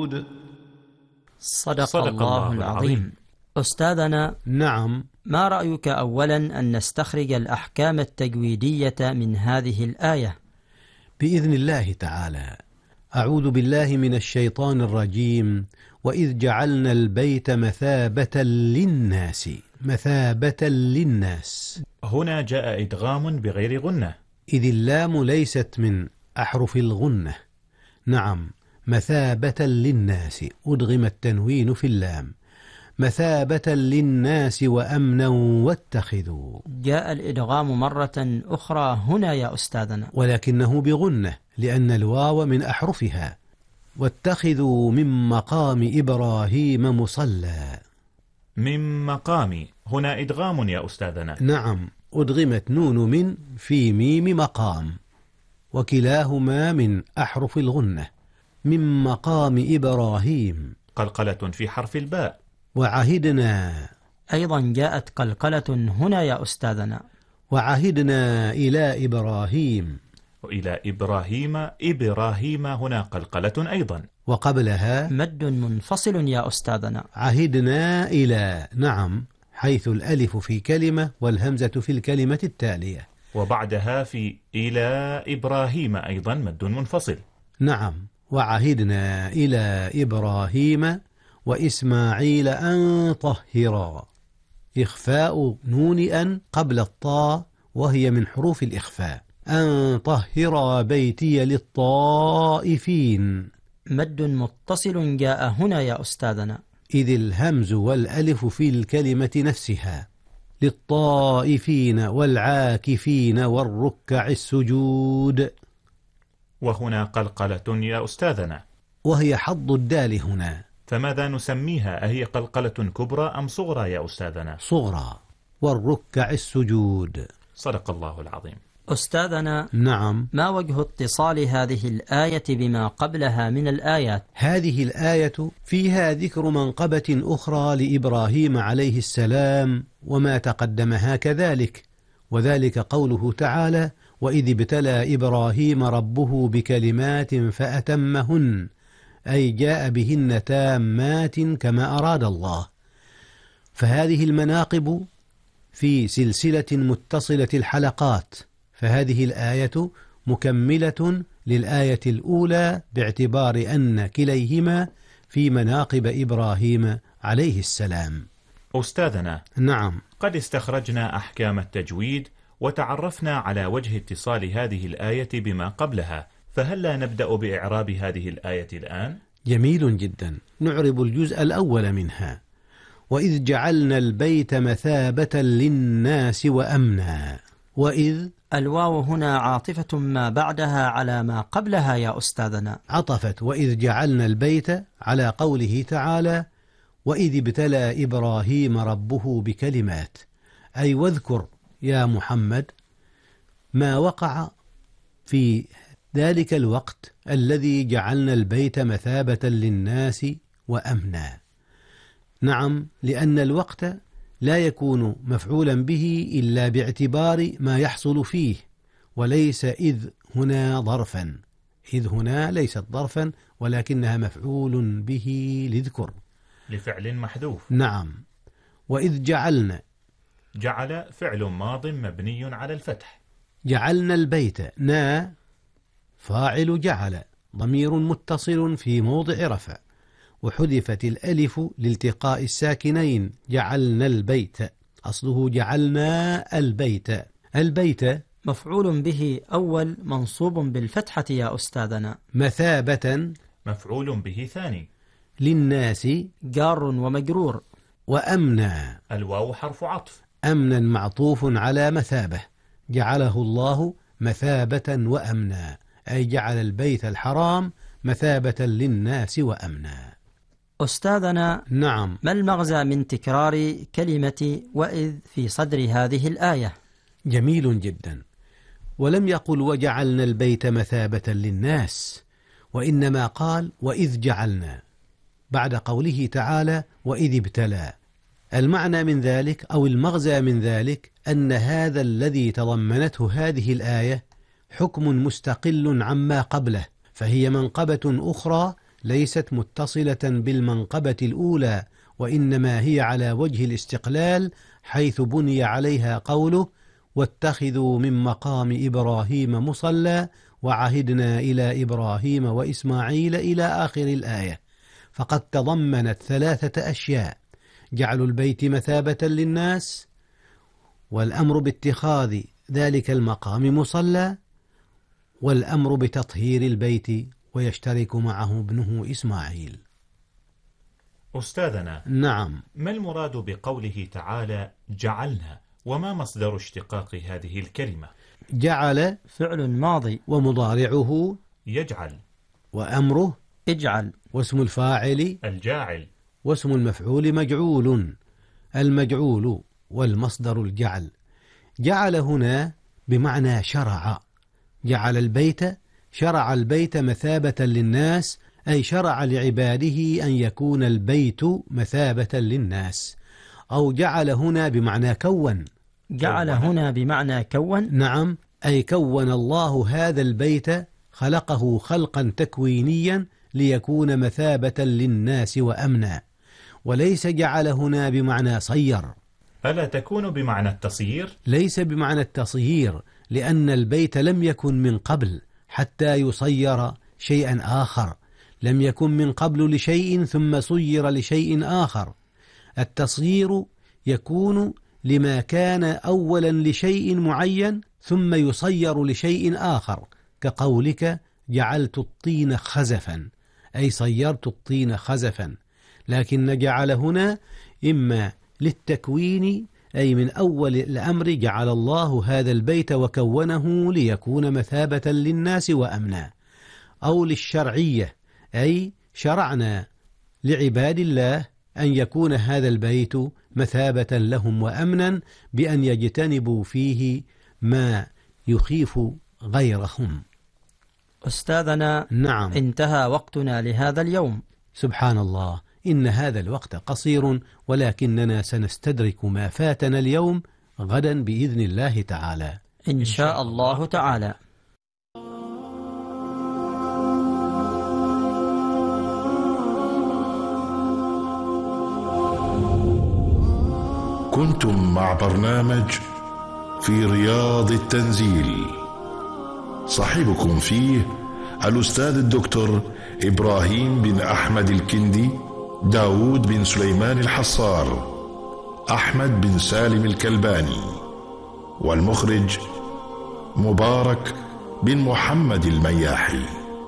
السجود. صدق الله العظيم. أستاذنا، نعم. ما رأيك أولا أن نستخرج الأحكام التجويدية من هذه الآية؟ بإذن الله تعالى. أعوذ بالله من الشيطان الرجيم. وإذ جعلنا البيت مثابة للناس. مثابة للناس. هنا جاء إدغام بغير غنة، إذ اللام ليست من أحرف الغنة. نعم، مثابة للناس، أدغم التنوين في اللام. مثابة للناس وأمنا واتخذوا. جاء الإدغام مرة أخرى هنا يا أستاذنا، ولكنه بغنة لأن الواو من أحرفها. واتخذوا من مقام إبراهيم مصلى. من مقام، هنا إدغام يا أستاذنا. نعم، أدغمت نون من في ميم مقام، وكلاهما من أحرف الغنة. من مقام إبراهيم، قلقلة في حرف الباء. وعهدنا، أيضا جاءت قلقلة هنا يا أستاذنا. وعهدنا إلى إبراهيم. وإلى إبراهيم، إبراهيم هنا قلقلة أيضا. وقبلها مد منفصل يا أستاذنا. عهدنا إلى، نعم، حيث الألف في كلمة والهمزة في الكلمة التالية. وبعدها في إلى إبراهيم أيضا مد منفصل. نعم، وعهدنا إلى إبراهيم وإسماعيل أن طهرا. إخفاء نون أن قبل الطاء، وهي من حروف الإخفاء. أن طهر بيتي للطائفين. مد متصل جاء هنا يا أستاذنا، إذ الهمز والألف في الكلمة نفسها. للطائفين والعاكفين والركع السجود. وهنا قلقلة يا أستاذنا، وهي حظ الدال هنا. فماذا نسميها؟ أهي قلقلة كبرى أم صغرى يا أستاذنا؟ صغرى. والركع السجود. صدق الله العظيم. أستاذنا، نعم. ما وجه اتصال هذه الآية بما قبلها من الآيات؟ هذه الآية فيها ذكر منقبة أخرى لإبراهيم عليه السلام وما تقدمها كذلك، وذلك قوله تعالى: وإذ ابتلى إبراهيم ربه بكلمات فأتمهن، أي جاء بهن تامات كما أراد الله. فهذه المناقب في سلسلة متصلة الحلقات، فهذه الآية مكملة للآية الأولى باعتبار أن كليهما في مناقب إبراهيم عليه السلام. أستاذنا، نعم. قد استخرجنا أحكام التجويد وتعرفنا على وجه اتصال هذه الآية بما قبلها، فهل لا نبدأ بإعراب هذه الآية الآن؟ جميل جدا. نعرب الجزء الأول منها. وإذ جعلنا البيت مثابة للناس وأمنا. وإذ، الواو هنا عاطفة ما بعدها على ما قبلها يا أستاذنا. عطفت وإذ جعلنا البيت على قوله تعالى: وإذ ابتلى إبراهيم ربه بكلمات، أي واذكر يا محمد ما وقع في ذلك الوقت الذي جعلنا البيت مثابة للناس وأمنا. نعم، لأن الوقت لا يكون مفعولا به إلا باعتبار ما يحصل فيه، وليس إذ هنا ظرفا. إذ هنا ليست ظرفا، ولكنها مفعول به لذكر، لفعل محذوف. نعم. وإذ جعلنا، جعل فعل ماض مبني على الفتح. جعلنا البيت، نا فاعل جعل، ضمير متصل في موضع رفع، وحذفت الألف لالتقاء الساكنين. جعلنا البيت، أصله جعلنا البيت. البيت مفعول به أول منصوب بالفتحة يا أستاذنا. مثابة مفعول به ثاني. للناس جار ومجرور. وأمنا، الواو حرف عطف. أمنا معطوف على مثابة، جعله الله مثابة وأمنا، أي جعل البيت الحرام مثابة للناس وأمنا. أستاذنا، نعم. ما المغزى من تكرار كلمة وإذ في صدر هذه الآية؟ جميل جدا. ولم يقل وجعلنا البيت مثابة للناس، وإنما قال وإذ جعلنا بعد قوله تعالى وإذ ابتلى. المعنى من ذلك أو المغزى من ذلك أن هذا الذي تضمنته هذه الآية حكم مستقل عما قبله، فهي منقبة أخرى ليست متصلة بالمنقبة الأولى، وإنما هي على وجه الاستقلال، حيث بني عليها قوله: واتخذوا من مقام إبراهيم مصلى وعهدنا إلى إبراهيم وإسماعيل إلى آخر الآية. فقد تضمنت 3 أشياء: جعل البيت مثابة للناس، والأمر باتخاذ ذلك المقام مصلى، والأمر بتطهير البيت، ويشترك معه ابنه إسماعيل. أستاذنا، نعم. ما المراد بقوله تعالى جعلنا، وما مصدر اشتقاق هذه الكلمة؟ جعل فعل ماضي، ومضارعه يجعل، وأمره اجعل، واسم الفاعل الجاعل، واسم المفعول مجعول. المجعول والمصدر الجعل. جعل هنا بمعنى شرع. جعل البيت، شرع البيت مثابة للناس، أي شرع لعباده أن يكون البيت مثابة للناس. أو جعل هنا بمعنى كون. جعل هنا بمعنى كون. نعم، أي كون الله هذا البيت، خلقه خلقا تكوينيا ليكون مثابة للناس وأمنا. وليس جعل هنا بمعنى صير. ألا تكون بمعنى التصيير؟ ليس بمعنى التصيير، لأن البيت لم يكن من قبل حتى يصير شيئا آخر. لم يكن من قبل لشيء ثم صير لشيء آخر. التصيير يكون لما كان أولا لشيء معين ثم يصير لشيء آخر، كقولك جعلت الطين خزفا، أي صيرت الطين خزفا. لكن جعل هنا إما للتكوين، أي من أول الأمر جعل الله هذا البيت وكونه ليكون مثابة للناس وأمنا، أو للشرعية، أي شرعنا لعباد الله أن يكون هذا البيت مثابة لهم وأمنا، بأن يجتنبوا فيه ما يخيف غيرهم. أستاذنا، نعم. انتهى وقتنا لهذا اليوم. سبحان الله، إن هذا الوقت قصير، ولكننا سنستدرك ما فاتنا اليوم غدا بإذن الله تعالى، إن شاء الله تعالى. كنتم مع برنامج في رياض التنزيل، صاحبكم فيه الأستاذ الدكتور إبراهيم بن أحمد الكندي، داود بن سليمان الحصار، أحمد بن سالم الكلباني، والمخرج مبارك بن محمد المياحي.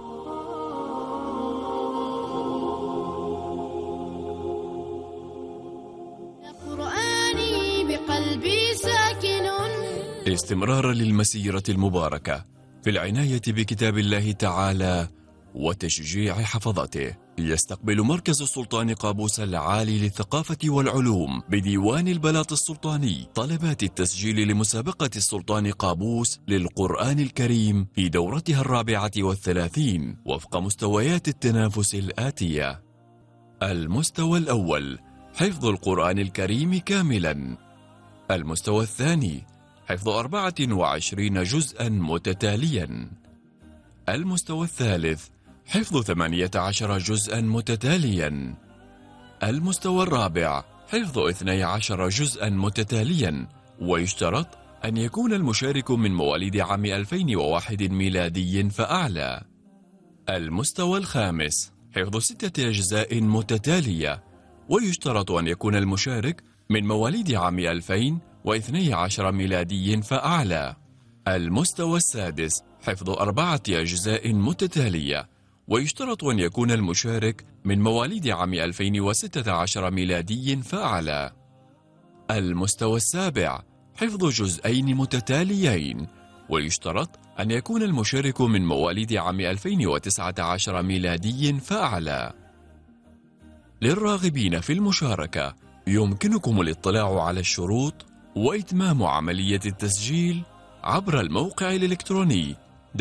استمرارا للمسيرة المباركة في العناية بكتاب الله تعالى وتشجيع حفظته، يستقبل مركز السلطان قابوس العالي للثقافة والعلوم بديوان البلاط السلطاني طلبات التسجيل لمسابقة السلطان قابوس للقرآن الكريم في دورتها 34 وفق مستويات التنافس الآتية: المستوى الأول حفظ القرآن الكريم كاملا. المستوى الثاني حفظ 24 جزءا متتاليا. المستوى الثالث حفظ 18 جزءا متتاليا. المستوى الرابع حفظ 12 جزءا متتاليا، ويشترط أن يكون المشارك من مواليد عام 2001 ميلادي فأعلى. المستوى الخامس حفظ 6 أجزاء متتالية، ويشترط أن يكون المشارك من مواليد عام 2012 ميلادي فأعلى. المستوى السادس حفظ 4 أجزاء متتالية، ويشترط أن يكون المشارك من مواليد عام 2016 ميلادي فأعلى. المستوى السابع حفظ جزئين متتاليين، ويشترط أن يكون المشارك من مواليد عام 2019 ميلادي فأعلى. للراغبين في المشاركة يمكنكم الاطلاع على الشروط وإتمام عملية التسجيل عبر الموقع الإلكتروني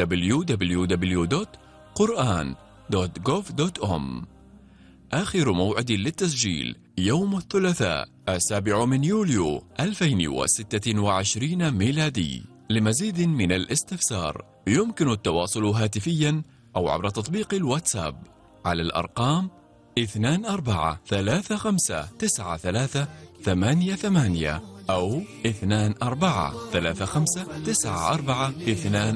www.quran.gov.om. آخر موعد للتسجيل يوم الثلاثاء 7 يوليو 2026 ميلادي. لمزيد من الاستفسار يمكن التواصل هاتفيا أو عبر تطبيق الواتساب على الأرقام 24359388 أو 24359424